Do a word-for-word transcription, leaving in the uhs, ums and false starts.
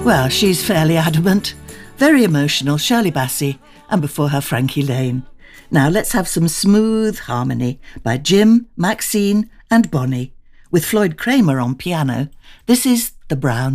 Well, she's fairly adamant. Very emotional, Shirley Bassey, and before her, Frankie Lane. Now let's have some smooth harmony by Jim, Maxine and Bonnie, with Floyd Kramer on piano. This is The Brown